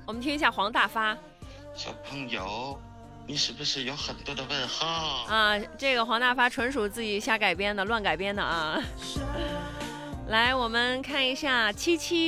我们听一下黄大发。 小朋友，你是不是有很多的问号啊？这个黄大发纯属自己瞎改编的，乱改编的啊。来，我们看一下77